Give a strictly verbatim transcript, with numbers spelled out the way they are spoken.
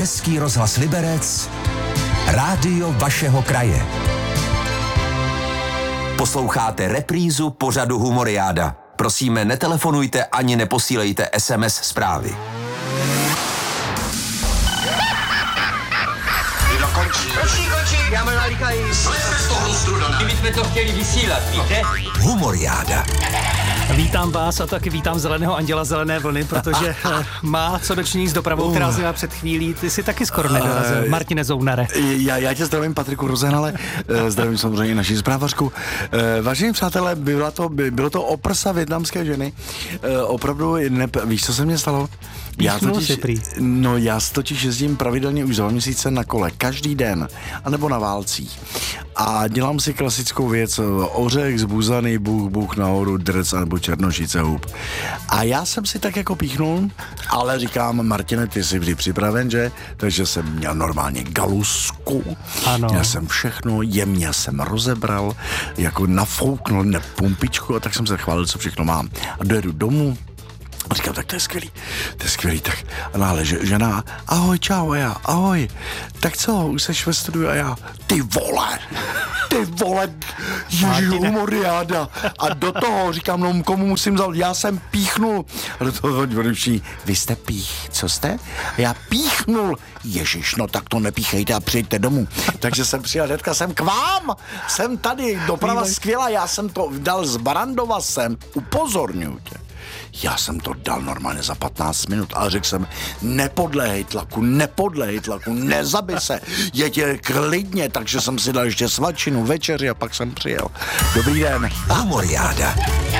Český rozhlas Liberec, rádio vašeho kraje. Posloucháte reprízu pořadu Humoriáda. Prosíme, netelefonujte ani neposílejte es em es zprávy. Končí, končí, já mám nalíkají. Slejme z toho strudana. My jsme to chtěli vysílat, víte? Humoriáda. Vítám vás a taky vítám Zeleného anděla Zelené vlny, protože má co dočinění s dopravou, uh. která zněla před chvílí. Ty jsi taky skoro nedorazil, uh, Martine Zounare. Já, já tě zdravím, Patriku Rozenale, zdravím samozřejmě naši zprávařku. Vážení přátelé, bylo to, bylo to o prsa vietnamské ženy. Opravdu, ne, víš, co se mně stalo? Já totiž, no já totiž jezdím pravidelně už za měsíce na kole, každý den, anebo na válcích. A dělám si klasickou věc, ořech zbuzaný, bůh, bůh nahoru, drc, nebo černošice hub. A já jsem si tak jako píchnul, ale říkám, Martine, ty jsi vždy připraven, že? Takže jsem měl normálně galusku, ano. Já jsem všechno, jemně jsem rozebral, jako nafouknul ne pumpičku, a tak jsem se chválil, co všechno mám. A dojedu domů, a říkám, tak to je skvělý, to je skvělý, tak a náhle žena, ahoj, čau, a já, ahoj, tak co, už seš ve studiu, a já, ty vole, ty vole, ježi, Humoriáda, a do toho říkám, no komu musím zavolat, já jsem píchnul, a do toho všichni, vy jste pích, co jste? A já píchnul, ježiš, no tak to nepíchejte a přijďte domů, takže jsem přijel, hnedka jsem k vám, jsem tady, doprava skvělá, já jsem to dal z Barandova sem, upozorňuji tě. Já jsem to dal normálně za patnáct minut, ale řekl jsem, nepodléhej tlaku, nepodléhej tlaku, nezabij se, jeďte klidně, takže jsem si dal ještě svačinu, večeři a pak jsem přijel. Dobrý den. Humoriáda.